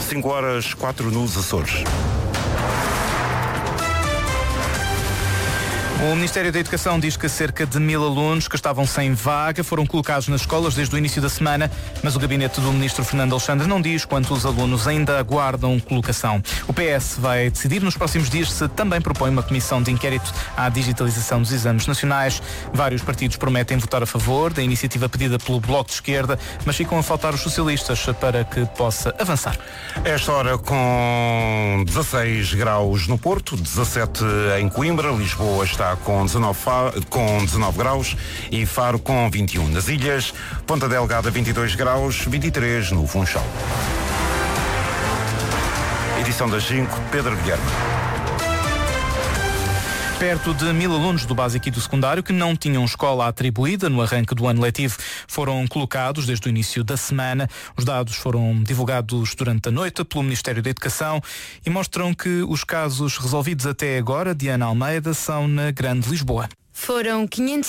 5h04 nos Açores. O Ministério da Educação diz que cerca de 1000 alunos que estavam sem vaga foram colocados nas escolas desde o início da semana, mas o gabinete do Ministro Fernando Alexandre não diz quantos alunos ainda aguardam colocação. O PS vai decidir nos próximos dias se também propõe uma comissão de inquérito à digitalização dos exames nacionais. Vários partidos prometem votar a favor da iniciativa pedida pelo Bloco de Esquerda, mas ficam a faltar os socialistas para que possa avançar. Esta hora com 16 graus no Porto, 17 em Coimbra, Lisboa está com 19 graus e Faro com 21. Nas ilhas, Ponta Delgada 22 graus, 23 no Funchal. Edição das 5, Pedro Guilherme. Perto de 1000 alunos do básico e do secundário que não tinham escola atribuída no arranque do ano letivo foram colocados desde o início da semana. Os dados foram divulgados durante a noite pelo Ministério da Educação e mostram que os casos resolvidos até agora, Diana Almeida, são na Grande Lisboa. Foram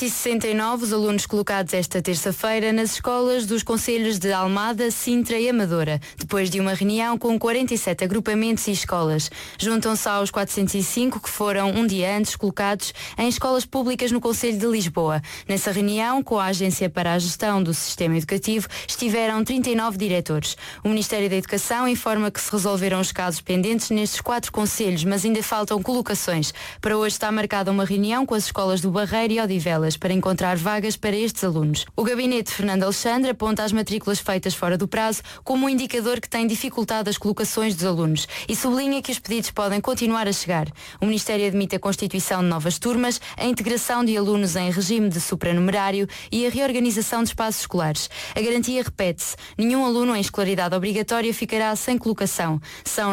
569 os alunos colocados esta terça-feira nas escolas dos concelhos de Almada, Sintra e Amadora, depois de uma reunião com 47 agrupamentos e escolas. Juntam-se aos 405 que foram um dia antes colocados em escolas públicas no Concelho de Lisboa. Nessa reunião, com a Agência para a Gestão do Sistema Educativo, estiveram 39 diretores. O Ministério da Educação informa que se resolveram os casos pendentes nestes 4 concelhos, mas ainda faltam colocações. Para hoje está marcada uma reunião com as escolas do Barreiro e Odivelas para encontrar vagas para estes alunos. O gabinete de Fernando Alexandre aponta as matrículas feitas fora do prazo como um indicador que tem dificultado as colocações dos alunos e sublinha que os pedidos podem continuar a chegar. O Ministério admite a constituição de novas turmas, a integração de alunos em regime de supranumerário e a reorganização de espaços escolares. A garantia repete-se. Nenhum aluno em escolaridade obrigatória ficará sem colocação. São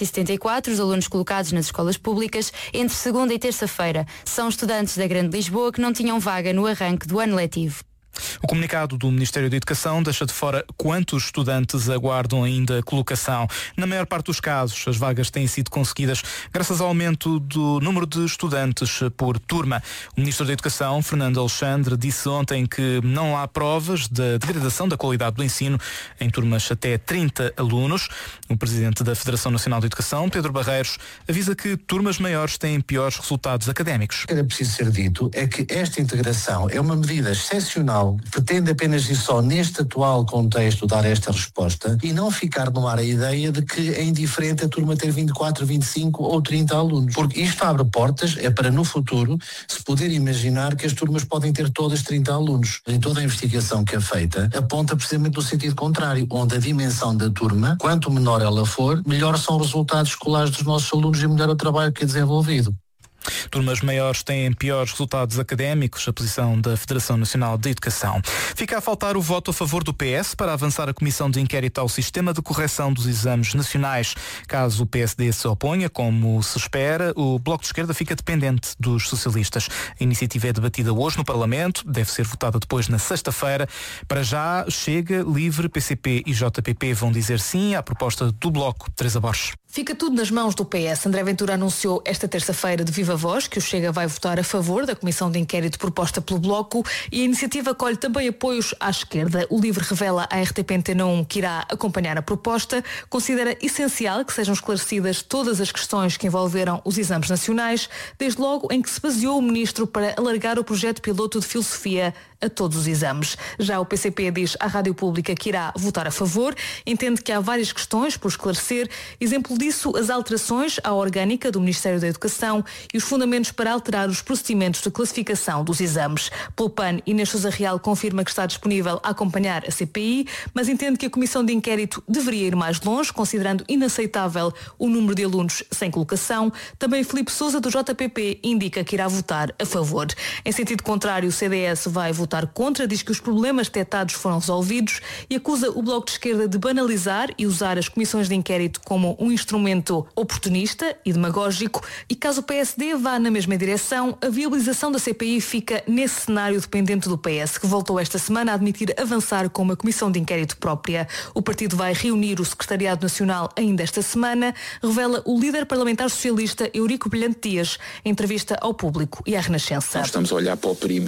974 os alunos colocados nas escolas públicas entre segunda e terça-feira. São estudantes da Grande Lisboa que não tinham vaga no arranque do ano letivo. O comunicado do Ministério da Educação deixa de fora quantos estudantes aguardam ainda colocação. Na maior parte dos casos, as vagas têm sido conseguidas graças ao aumento do número de estudantes por turma. O Ministro da Educação, Fernando Alexandre, disse ontem que não há provas da degradação da qualidade do ensino em turmas até 30 alunos. O Presidente da Federação Nacional de Educação, Pedro Barreiros, avisa que turmas maiores têm piores resultados académicos. O que era preciso ser dito é que esta integração é uma medida excepcional, pretende apenas e só neste atual contexto dar esta resposta e não ficar no ar a ideia de que é indiferente a turma ter 24, 25 ou 30 alunos. Porque isto abre portas, é para no futuro se poder imaginar que as turmas podem ter todas 30 alunos. Em toda a investigação que é feita, aponta precisamente no sentido contrário, onde a dimensão da turma, quanto menor ela for, melhor são os resultados escolares dos nossos alunos e melhor o trabalho que é desenvolvido. Turmas maiores têm piores resultados académicos, a posição da Federação Nacional de Educação. Fica a faltar o voto a favor do PS para avançar a comissão de inquérito ao sistema de correção dos exames nacionais. Caso o PSD se oponha, como se espera, o Bloco de Esquerda fica dependente dos socialistas. A iniciativa é debatida hoje no Parlamento, deve ser votada depois na sexta-feira. Para já, Chega, Livre, PCP e JPP vão dizer sim à proposta do Bloco. Teresa Borges. Fica tudo nas mãos do PS. André Ventura anunciou esta terça-feira de viva voz que o Chega vai votar a favor da comissão de inquérito proposta pelo Bloco e a iniciativa colhe também apoios à esquerda. O Livre revela à RTP Antena 1 que irá acompanhar a proposta, considera essencial que sejam esclarecidas todas as questões que envolveram os exames nacionais, desde logo em que se baseou o Ministro para alargar o projeto piloto de filosofia a todos os exames. Já o PCP diz à Rádio Pública que irá votar a favor, entende que há várias questões por esclarecer, exemplo disso as alterações à orgânica do Ministério da Educação e os fundamentos para alterar os procedimentos de classificação dos exames. Pelo PAN, Inês Sousa Real confirma que está disponível a acompanhar a CPI, mas entende que a comissão de inquérito deveria ir mais longe, considerando inaceitável o número de alunos sem colocação. Também Filipe Sousa, do JPP, indica que irá votar a favor. Em sentido contrário, o CDS vai votar contra, diz que os problemas detectados foram resolvidos e acusa o Bloco de Esquerda de banalizar e usar as comissões de inquérito como um instrumento oportunista e demagógico. E caso o PSD vá na mesma direção, a viabilização da CPI fica nesse cenário dependente do PS, que voltou esta semana a admitir avançar com uma comissão de inquérito própria. O partido vai reunir o Secretariado Nacional ainda esta semana, revela o líder parlamentar socialista Eurico Brilhante Dias, em entrevista ao Público e à Renascença. Nós estamos a olhar para o perímetro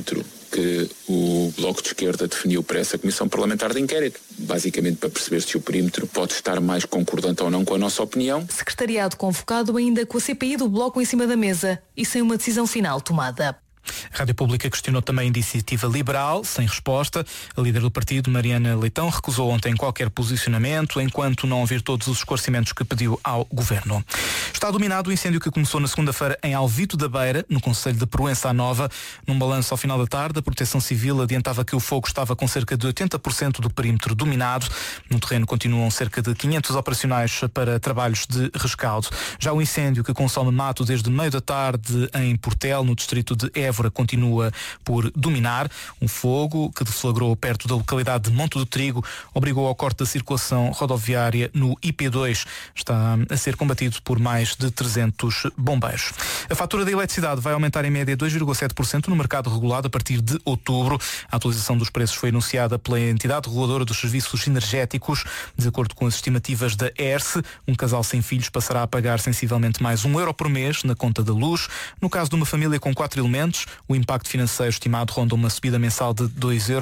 que o Bloco de Esquerda definiu para essa Comissão Parlamentar de Inquérito, basicamente para perceber se o perímetro pode estar mais concordante ou não com a nossa opinião. Secretariado convocado ainda com a CPI do Bloco em cima da mesa e sem uma decisão final tomada. A Rádio Pública questionou também a iniciativa liberal, sem resposta. A líder do partido, Mariana Leitão, recusou ontem qualquer posicionamento, enquanto não ouvir todos os esclarecimentos que pediu ao Governo. Está dominado o incêndio que começou na segunda-feira em Alvito da Beira, no concelho de Proença à Nova. Num balanço ao final da tarde, a Proteção Civil adiantava que o fogo estava com cerca de 80% do perímetro dominado. No terreno continuam cerca de 500 operacionais para trabalhos de rescaldo. Já o incêndio que consome mato desde meio da tarde em Portel, no distrito de Évora, continua por dominar. Um fogo que deflagrou perto da localidade de Monte do Trigo obrigou ao corte da circulação rodoviária no IP2. Está a ser combatido por mais de 300 bombeiros. A fatura da eletricidade vai aumentar em média 2,7% no mercado regulado a partir de outubro. A atualização dos preços foi anunciada pela entidade reguladora dos serviços energéticos. De acordo com as estimativas da ERSE, um casal sem filhos passará a pagar sensivelmente mais €1 por mês na conta da luz. No caso de uma família com 4 elementos, o impacto financeiro estimado ronda uma subida mensal de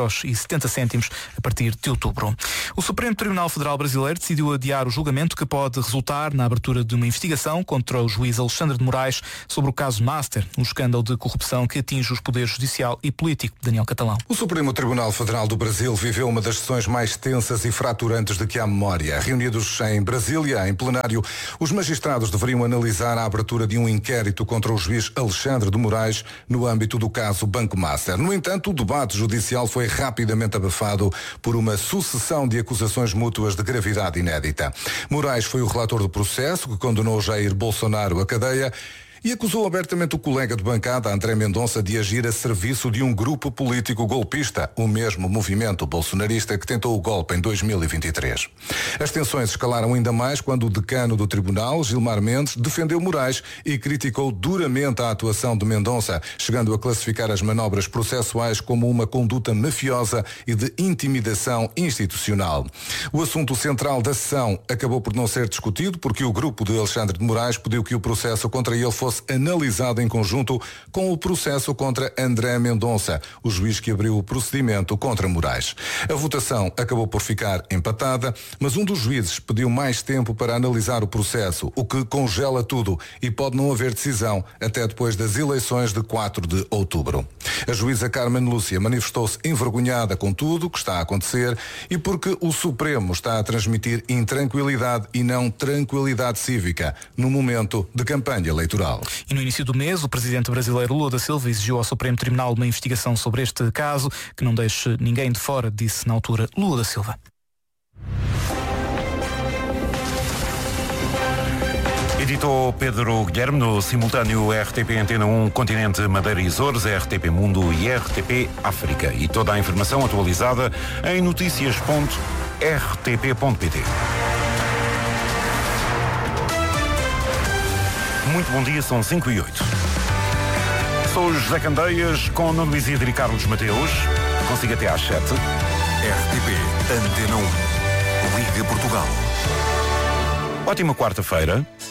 €2,70 a partir de outubro. O Supremo Tribunal Federal Brasileiro decidiu adiar o julgamento que pode resultar na abertura de uma investigação contra o juiz Alexandre de Moraes sobre o caso Master, um escândalo de corrupção que atinge os poderes judicial e político. Daniel Catalão. O Supremo Tribunal Federal do Brasil viveu uma das sessões mais tensas e fraturantes de que há memória. Reunidos em Brasília, em plenário, os magistrados deveriam analisar a abertura de um inquérito contra o juiz Alexandre de Moraes no âmbito do caso Banco Master. No entanto, o debate judicial foi rapidamente abafado por uma sucessão de acusações mútuas de gravidade inédita. Moraes foi o relator do processo que condenou Jair Bolsonaro à cadeia e acusou abertamente o colega de bancada, André Mendonça, de agir a serviço de um grupo político golpista, o mesmo movimento bolsonarista que tentou o golpe em 2023. As tensões escalaram ainda mais quando o decano do tribunal, Gilmar Mendes, defendeu Moraes e criticou duramente a atuação de Mendonça, chegando a classificar as manobras processuais como uma conduta mafiosa e de intimidação institucional. O assunto central da sessão acabou por não ser discutido porque o grupo de Alexandre de Moraes pediu que o processo contra ele fosse analisado em conjunto com o processo contra André Mendonça, o juiz que abriu o procedimento contra Moraes. A votação acabou por ficar empatada, mas um dos juízes pediu mais tempo para analisar o processo, o que congela tudo e pode não haver decisão até depois das eleições de 4 de outubro. A juíza Carmen Lúcia manifestou-se envergonhada com tudo o que está a acontecer e porque o Supremo está a transmitir intranquilidade e não tranquilidade cívica no momento de campanha eleitoral. E no início do mês, o presidente brasileiro Lula da Silva exigiu ao Supremo Tribunal uma investigação sobre este caso, que não deixe ninguém de fora, disse na altura Lula da Silva. Editou Pedro Guilherme no simultâneo RTP Antena 1 Continente Madeira e Açores, RTP Mundo e RTP África. E toda a informação atualizada em noticias.rtp.pt. Muito bom dia, são 5:08. Sou José Candeias com Nuno Luís e Carlos Mateus. Consigo até às 7. RTP Antena 1. Liga Portugal. Ótima quarta-feira.